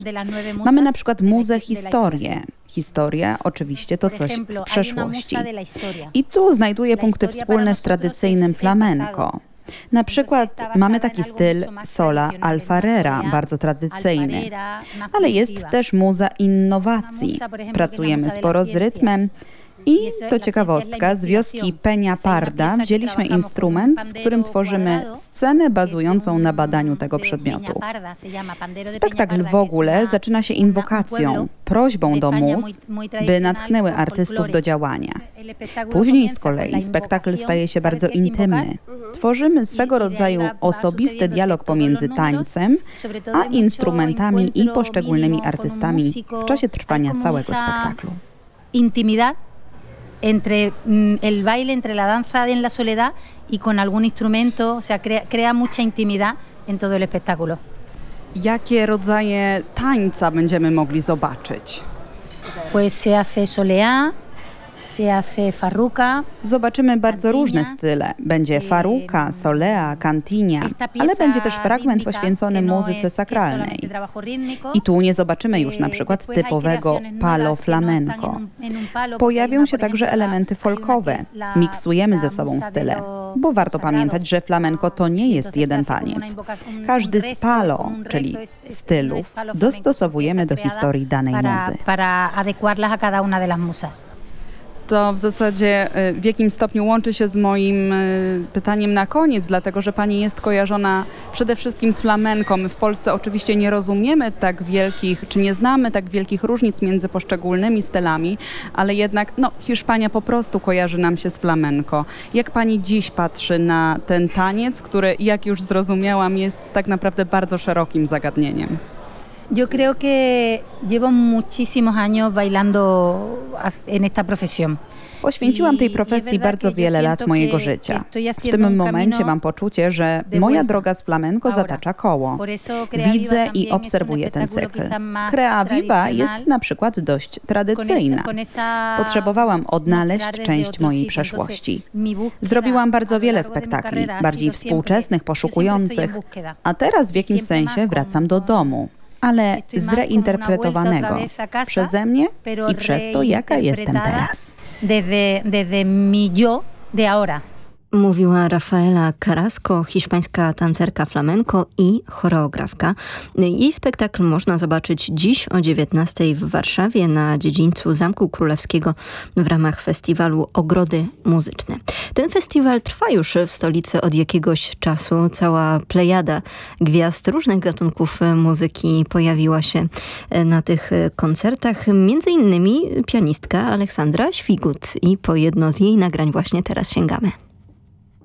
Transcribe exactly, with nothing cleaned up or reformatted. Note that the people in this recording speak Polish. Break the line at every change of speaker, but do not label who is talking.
Mamy na przykład muzę historię. Historia oczywiście to coś z przeszłości. I tu znajduję punkty wspólne z tradycyjnym flamenco. Na przykład mamy taki styl sola alfarera, bardzo tradycyjny, ale jest też muza innowacji. Pracujemy sporo z rytmem i to ciekawostka, z wioski Peña Parda wzięliśmy instrument, z którym tworzymy scenę bazującą na badaniu tego przedmiotu. Spektakl w ogóle zaczyna się inwokacją, prośbą do mus, by natchnęły artystów do działania. Później z kolei spektakl staje się bardzo intymny. Tworzymy swego rodzaju osobisty dialog pomiędzy tańcem a instrumentami i poszczególnymi artystami w czasie trwania całego spektaklu.
Intimidad entre el baile, entre la danza en la soledad y con algún instrumento, o sea, crea, crea mucha intimidad en todo el espectáculo.
Jakie rodzaje tańca będziemy mogli zobaczyć?
Pues se hace soleá, se hace farruca.
Zobaczymy bardzo różne style. Będzie farruca, solea, cantinia, ale będzie też fragment poświęcony muzyce sakralnej. I tu nie zobaczymy już na przykład typowego palo flamenco. Pojawią się także elementy folkowe. Miksujemy ze sobą style, bo warto pamiętać, że flamenco to nie jest jeden taniec. Każdy z palo, czyli stylów, dostosowujemy do historii danej muzy. To w zasadzie w jakim stopniu łączy się z moim pytaniem na koniec, dlatego że pani jest kojarzona przede wszystkim z flamenco. My w Polsce oczywiście nie rozumiemy tak wielkich, czy nie znamy tak wielkich różnic między poszczególnymi stylami, ale jednak no, Hiszpania po prostu kojarzy nam się z flamenco. Jak pani dziś patrzy na ten taniec, który, jak już zrozumiałam, jest tak naprawdę bardzo szerokim zagadnieniem?
Yo creo que llevo muchísimos años bailando en esta profesión.
Poświęciłam tej profesji bardzo wiele lat mojego życia. W tym momencie mam poczucie, że moja droga z flamenco zatacza koło. Widzę i obserwuję ten cykl. Crea Viva jest na przykład dość tradycyjna. Potrzebowałam odnaleźć część mojej przeszłości. Zrobiłam bardzo wiele spektakli, bardziej współczesnych, poszukujących, a teraz w jakimś sensie wracam do domu, ale zreinterpretowanego przeze mnie i przez to, jaka jestem teraz.
Desde, desde mi yo de ahora.
Mówiła Rafaela Carrasco, hiszpańska tancerka flamenco i choreografka. Jej spektakl można zobaczyć dziś o dziewiętnastej w Warszawie na dziedzińcu Zamku Królewskiego w ramach festiwalu Ogrody Muzyczne. Ten festiwal trwa już w stolicy od jakiegoś czasu. Cała plejada gwiazd różnych gatunków muzyki pojawiła się na tych koncertach. Między innymi pianistka Aleksandra Świgut i po jedno z jej nagrań właśnie teraz sięgamy.